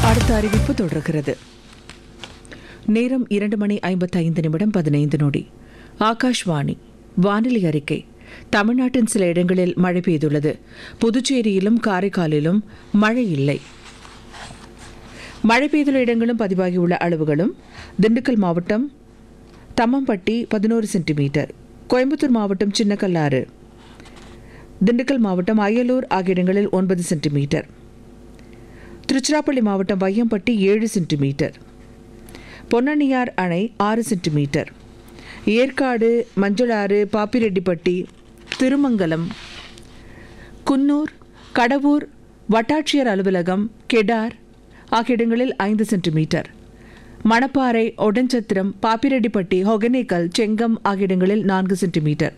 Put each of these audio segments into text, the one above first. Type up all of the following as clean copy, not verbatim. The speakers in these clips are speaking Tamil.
அடுத்த அறிவிப்பு தொடர்கிறது. நேரம் 2:55:15. ஆகாஷ்வாணி. வானிலை அறிக்கை. தமிழ்நாட்டின் சில இடங்களில் மழை பெய்துள்ளது. புதுச்சேரியிலும் காரைக்காலிலும் மழை இல்லை. மழை பெய்துள்ள இடங்களும் பதிவாகியுள்ள அளவுகளும்: திண்டுக்கல் மாவட்டம் தம்மம்பட்டி 11 சென்டிமீட்டர், கோயம்புத்தூர் மாவட்டம் சின்னக்கல்லாறு, திண்டுக்கல் மாவட்டம் அயலூர் ஆகிய இடங்களில் 9 சென்டிமீட்டர், திருச்சிராப்பள்ளி மாவட்டம் வையம்பட்டி 7 சென்டிமீட்டர், பொன்னணியார் அணை 6 சென்டிமீட்டர், ஏற்காடு, மஞ்சளாறு, பாப்பிரெட்டிப்பட்டி, திருமங்கலம், குன்னூர், கடவூர், வட்டாட்சியர் அலுவலகம், கெடார் ஆகிய இடங்களில் 5 சென்டிமீட்டர், மணப்பாறை, ஒடன்சத்திரம், பாப்பிரெட்டிப்பட்டி, ஒகேனக்கல், செங்கம் ஆகிய இடங்களில் 4 சென்டிமீட்டர்,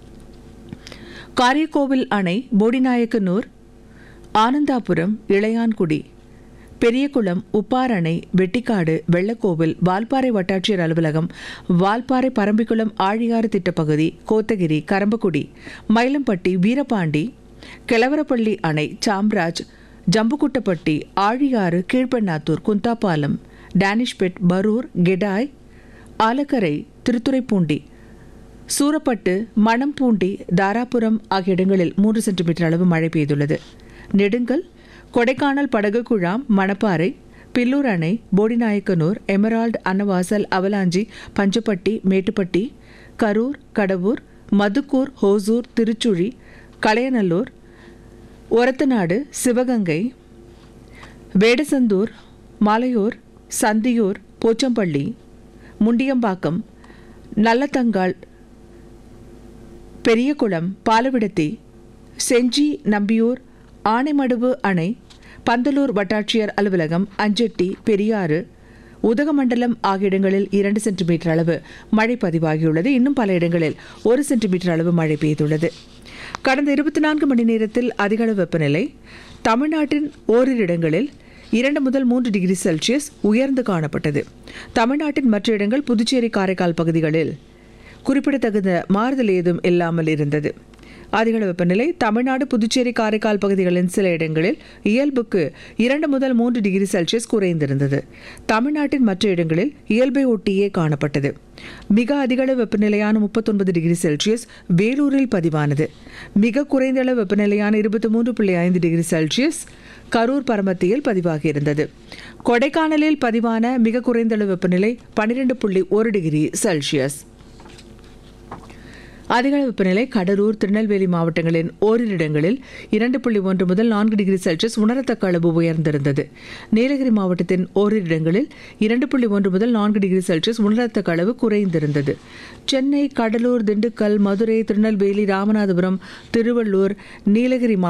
காரியக்கோவில் அணை, போடிநாயக்கனூர், ஆனந்தாபுரம், இளையான்குடி, பெரியகுளம், உப்பார் அணை, வெட்டிக்காடு, வெள்ளக்கோவில், வால்பாறை வட்டாட்சியர் அலுவலகம், வால்பாறை, பரம்பிக்குளம், ஆழியாறு திட்டப்பகுதி, கோத்தகிரி, கரம்பக்குடி, மயிலம்பட்டி, வீரபாண்டி, கிழவரப்பள்ளி அணை, சாம்ராஜ், ஜம்புக்குட்டப்பட்டி, ஆழியாறு, கீழ்பெண்ணாத்தூர், குந்தாபாலம், டேனிஷ்பெட், பரூர், கெடாய், ஆலக்கரை, திருத்துறைப்பூண்டி, சூரப்பட்டு, மணம்பூண்டி, தாராபுரம் ஆகிய இடங்களில் 3 சென்டிமீட்டர் அளவு மழை பெய்துள்ளது. நெடுங்கல், கொடைக்கானல், படகு குழாம், மணப்பாறை, பில்லூர் அணை, போடிநாயக்கனூர், எமரால்டு, அன்னவாசல், அவலாஞ்சி, பஞ்சப்பட்டி, மேட்டுப்பட்டி, கரூர், கடவூர், மதுக்கூர், ஹோசூர், திருச்சுழி, கலையநல்லூர், ஒரத்தநாடு, சிவகங்கை, வேடசந்தூர், மலையூர், சந்தியூர், போச்சம்பள்ளி, முண்டியம்பாக்கம், நல்லத்தங்கால், பெரியகுளம், பாலவிடத்தி, செஞ்சி, நம்பியூர், ஆனைமடுவு அணை, பந்தலூர் வட்டாட்சியர் அலுவலகம், அஞ்செட்டி, பெரியாறு, உதகமண்டலம் ஆகிய இடங்களில் 2 சென்டிமீட்டர் அளவு மழை பதிவாகியுள்ளது. இன்னும் பல இடங்களில் 1 சென்டிமீட்டர் அளவு மழை பெய்துள்ளது. கடந்த 24 மணி நேரத்தில் அதிகளவு வெப்பநிலை தமிழ்நாட்டின் ஓரிரு இடங்களில் 2 முதல் 3 டிகிரி செல்சியஸ் உயர்ந்து காணப்பட்டது. தமிழ்நாட்டின் மற்ற இடங்கள், புதுச்சேரி, காரைக்கால் பகுதிகளில் குறிப்பிடத்தகுந்த மாறுதல் ஏதும் இல்லாமல் இருந்தது. அதிகளவு வெப்பநிலை தமிழ்நாடு, புதுச்சேரி, காரைக்கால் பகுதிகளின் சில இடங்களில் இயல்புக்கு 2 முதல் 3 டிகிரி செல்சியஸ் குறைந்திருந்தது. தமிழ்நாட்டின் மற்ற இடங்களில் இயல்பை ஒட்டியே காணப்பட்டது. மிக அதிகளவு வெப்பநிலையான 39 டிகிரி செல்சியஸ் வேலூரில் பதிவானது. மிக குறைந்த அளவு வெப்பநிலையான 23.5 டிகிரி செல்சியஸ் கரூர், பரமத்தியில் பதிவாகியிருந்தது. கொடைக்கானலில் பதிவான மிக குறைந்த அளவு வெப்பநிலை 12.1 டிகிரி செல்சியஸ். அதிகளவு வெப்பநிலை கடலூர், திருநெல்வேலி மாவட்டங்களின் ஓரிரு இடங்களில் 2.1 முதல் 4 டிகிரி செல்சியஸ் உணரத்தக்க அளவு உயர்ந்திருந்தது. நீலகிரி மாவட்டத்தின் ஓரிரு இடங்களில் 2.1 முதல் 4 டிகிரி செல்சியஸ் உணரத்தக்க அளவு குறைந்திருந்தது. சென்னை, கடலூர், திண்டுக்கல், மதுரை, திருநெல்வேலி, ராமநாதபுரம், திருவள்ளூர், நீலகிரி